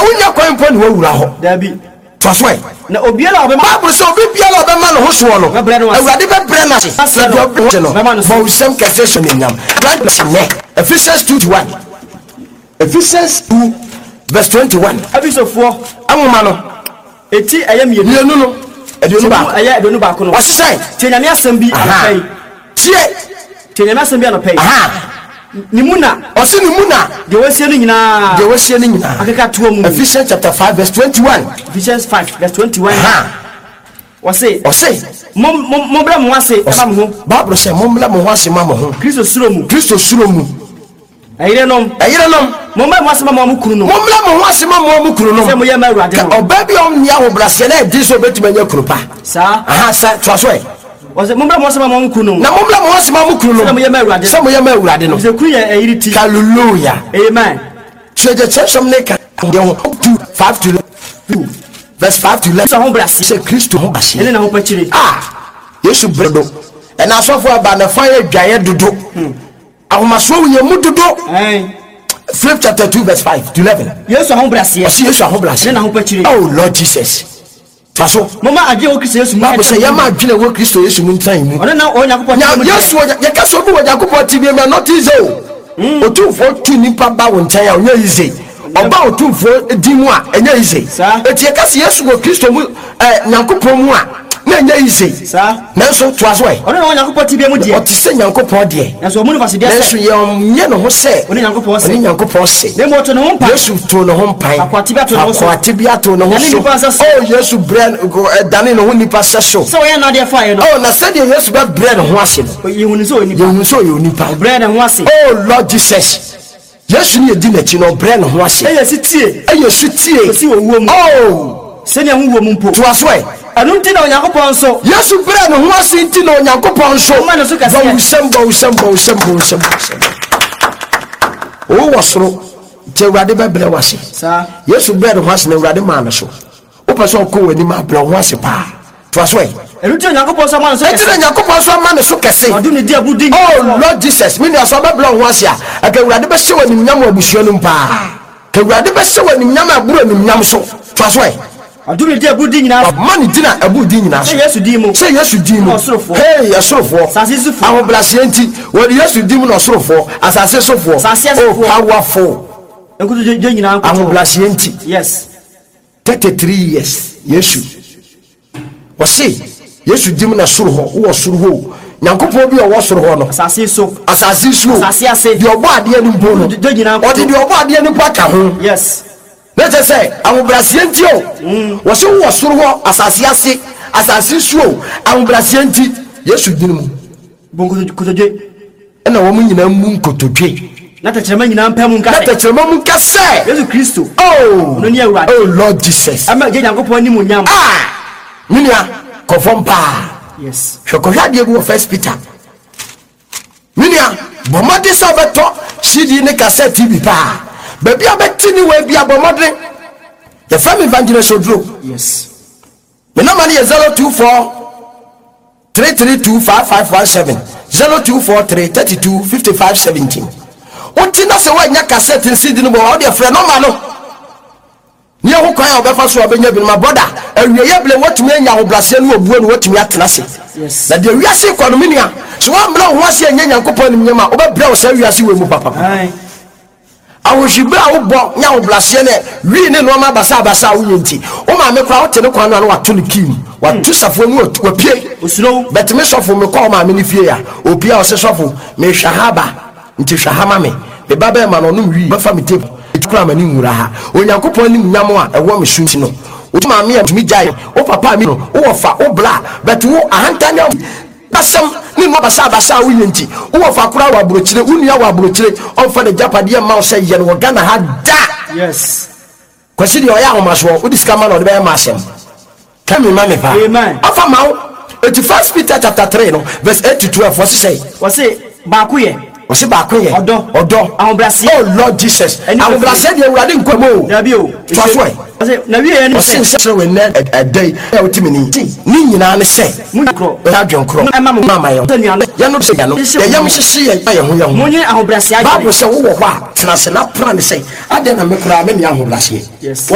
wunya kwan po ne wawura ho dabi twaswe na obiara obema Bible say obi biara obema no ho so no awurade be bre na se no bo usem kase ne nyam right ne Ephesians 2:1 Ephesians 2 verse 21 abisofo amoma no eti ayam ye no eduonu ba aya eduonu ba ko no wasesai tenyame asem bi anopay tie tenyame asem bi anopay nimuna osi nimuna de wasie no nyina akeka to mu Ephesians chapter 5 verse 21 Ephesians 5 verse 21 wase mo bra mo wase eba mo ho Bible say mo bra mo wase ma mo ho Kristo suro mu ayirenom mo bra mo wase ma mo kunu no mo bra mo wase ma mo kunu no se mo ye ma urade no oba bi on nia ho brase na di so betuma nya kunu pa sa sa twaso wase mo bra mo wase ma mo kunu no na mo bra mo wase ma mo kunu no se mo ye ma urade no se kunu ya ayiriti hallelujah amen so the church some ne ka de 5 to 2 verse 5 to 11 so ho brase se Kristo ho base ene na ho pachire Yesu bredo e na asofo aba na fa ye dwaye dodo ahomaso ye mu dodo Philip chapter 2 verse 5 to 11 Yesu ho brase Yesu ho brase na ho pachire oh Lord Jesus faso mama age wo Kristo Yesu Bible say ya ma adwene wo Kristo Yesu mu ntran mu ona na Onyankopɔn Yesu ya kaso bi Onyankopɔn tibie me not easy otumfo tu nipa ba wo ntan ya onya easy oba otumfo di mu a enya easy etie kase Yesu wo Kristo mu Nyankopɔn mu a na enya easy nanso toaso ona na Onyankopɔn tibie mu de o ti se Nyankopɔn de nanso mu no fa se de nanso ye nye no ho se oni Nyankopɔn se na mo to no ho pa Yesu to no ho mpan akwatibia to no ho so oh Yesu brand dane no ho nipa seso so ye na de fa ye no oh na se de Yesu be brand ho ase no yehunu so oni nipa brand ho ase oh Lord Jesus Yesu ni edi na chi no brand ho ase Yesu tie si wo wo mu oh se ne ho wo mu mpo to aso anunti na Onyankopɔn so Yesu brand ho ase nti na Onyankopɔn so bo usem o wasoro te urade be bre wase sa Yesu brand ho ase na urade ma na so o person ko wani ma bre ho ase pa to aso anunti Onyankopɔn so ma na so eti na Onyankopɔn so ma na so kese odun di abudi oh Lord Jesus me na so be bre ho ase a ka urade be hye wani nyam abusuo no pa ka urade be hye wani nyam aburo ni nyam so to aso adumi di abudi nyina mani dina abudi nyina so Yesu di mu hey asorofo sasisufo ahoblase enti wo Yesu di mu no asorofo asase sofo oh powerful enkutu je nyina ahoblase enti yes 33 years Yesu wose Yesu di mu na soro ho wo soro ho Nyankopɔn bi wo soro ho no asase so ase di obo ade ani mpo no je nyina o di obo ade ani pa ka ho yes let's say ahoblase enti o wo se wo soro ho asase suo ahoblase enti Yesu di mu bonkotoje na wo mu nyina mu nkotodwe na tachirema nyina mpam nkase Yesu Kristo oh no ni awurade oh Lord Jesus ama je Nyankopɔn ni mu nyam minia confirm pa yes hwekohwa de go First Peter minia bomade sa beto CD ne cassette TV pa baby abetini we bia bomade the family evangelist odro yes me number is 024 332 5517 0243 32 55 17 otina se wa nya cassette CD no bo o de frɛ no ma no ni ho kwan a obefa so obenya bi my brother awie ye ble watumi anya ho brase no obuo no watumi atena se yes na de wiase economia so wa mbra ho ase anya Nyankopɔn nim nyama obebra wo sa wiase we mu papa awojibra wo bo nya ho brase ne wi ne no ma basa wo yenti o ma me kwa wo te ne kwan no wato ne kim watu safo no wapie osuro bet me sofo me kwa ma me ne fie ya opia o se sofo me hwahaba nti hwahama me baba ma no no wi ba fa me table etukura mani nwura ha Onyankopɔn nim nyamo a ɛwɔ me sunti no otuma me atumi gyae o papa mi no wo fa o bla but wo ahantane basam ni no basa wo yenti wo fa kura wa brochire unua wa brochire on fa de japade ma o se ye no Ghana ha da yes kwasi de oya homaso wo diska ma no de be ma asem kame ma me pa amen afa ma wo 1 Peter chapter 3 no verse 8 to 12 what say ba ku ye wasi ba ko ye odo ahobrase oh Lord Jesus ahobrase de urade nkwamo na bi o twaswe na wi ye ni se we na adai e otimi ni nyina ne se munakro ya dwenkro mama yo ya no se ya no ya yam hye ya ho ya ho munye ahobrase ba bo se wo ho a tena se na plan se ade na me kura me ni ahobrase yes